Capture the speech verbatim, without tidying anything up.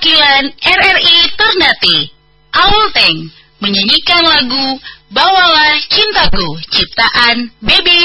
perwakilan R R I Ternate, Aulteng, menyanyikan lagu Bawalah Cintaku, ciptaan B B